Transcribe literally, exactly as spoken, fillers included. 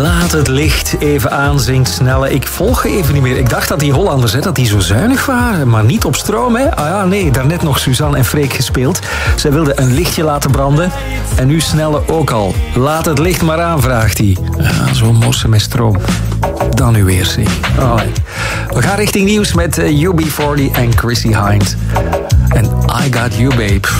Laat het licht even aanzinkt, snelle. Ik volg even niet meer. Ik dacht dat die Hollanders, hè, dat die zo zuinig waren, maar niet op stroom, hè? Ah ja, nee, daarnet nog Suzanne en Freek gespeeld. Zij wilden een lichtje laten branden. En nu Snelle ook al. Laat het licht maar aan, vraagt hij. Ja, zo mossen met stroom. Dan nu weer, zeg. Oh, we gaan richting nieuws met uh, U B forty en Chrissy Hynde. En I Got You, Babe.